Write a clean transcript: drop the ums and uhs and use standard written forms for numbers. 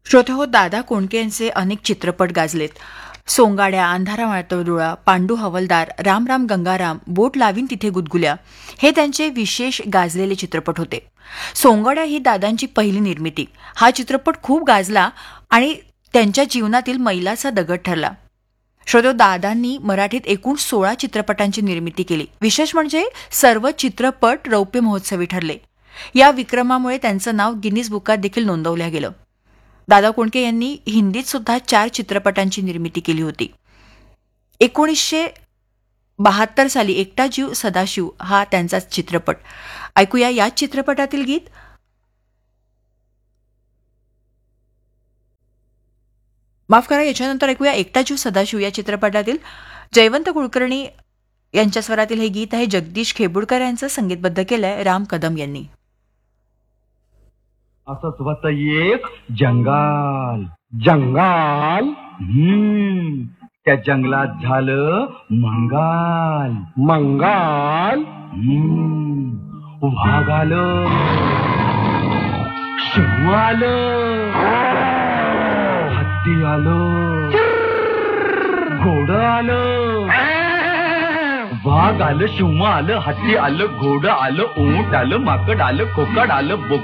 श्रोते हो, दादा कोंडके यांचे अनेक चित्रपट गाजलेत. सोंगाड्या, अंधारा माळतोडुळा, पांडू हवलदार, राम राम गंगाराम, बोट लावीन तिथे गुदगुल्या हे त्यांचे विशेष गाजलेले चित्रपट होते. सोंगाड्या ही दादांची पहिली निर्मिती. हा चित्रपट खूप गाजला आणि त्यांच्या जीवनातील मैलाचा दगड ठरला. श्रोते हो, दादांनी मराठीत एकूण 16 चित्रपटांची निर्मिती केली. विशेष म्हणजे सर्व चित्रपट रौप्य महोत्सवी ठरले. या विक्रमामुळे त्यांचं नाव गिनीज बुकात देखील नोंदवलं गेलं. दादा कोंडके यांनी हिंदीत सुद्धा 4 चित्रपटांची निर्मिती केली होती. 1972 साली एकटा जीव सदाशिव हा त्यांचा चित्रपट. ऐकूया या चित्रपटातील गीत. माफ करा, याच्यानंतर ऐकूया एकटा जीव सदाशिव या चित्रपटातील जयवंत कुलकर्णी यांच्या स्वरातील हे गीत आहे. जगदीश खेबुडकर यांचं संगीतबद्ध केलंय राम कदम यांनी. असंच होतं एक जंगल. जंगल. त्या जंगलात झालं मंगल. मंगल. वाघ आलं, शिव आलं, हत्ती आलं, घोडं आलं. वाघ आलं, शिव आलं, हत्ती आलं, घोडं आलं, ऊंट आलं, माकड आलं, खोकड आलं,